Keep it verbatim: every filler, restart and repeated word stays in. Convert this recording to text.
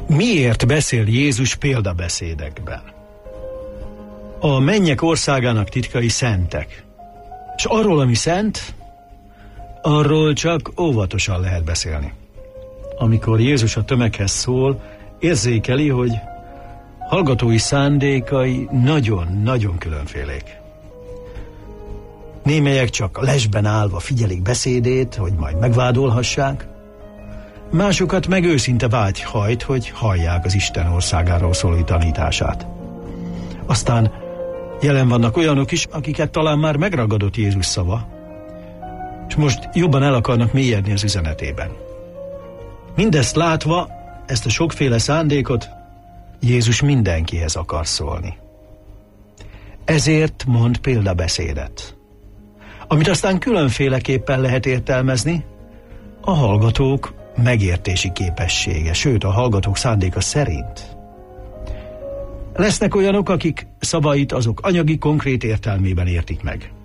Miért beszél Jézus példabeszédekben? A mennyek országának titkai szentek, és arról, ami szent, arról csak óvatosan lehet beszélni. Amikor Jézus a tömeghez szól, érzékeli, hogy hallgatói szándékai nagyon-nagyon különfélék. Némelyek csak lesben állva figyelik beszédét, hogy majd megvádolhassák, másokat meg őszinte vágy hajt, hogy hallják az Isten országáról szóló tanítását. Aztán jelen vannak olyanok is, akiket talán már megragadott Jézus szava, és most jobban el akarnak mélyedni az üzenetében. Mindezt látva, ezt a sokféle szándékot, Jézus mindenkihez akar szólni. Ezért mond példabeszédet, amit aztán különféleképpen lehet értelmezni a hallgatók megértési képessége, sőt a hallgatók szándéka szerint. Lesznek olyanok, akik szavait azok anyagi, konkrét értelmében értik meg.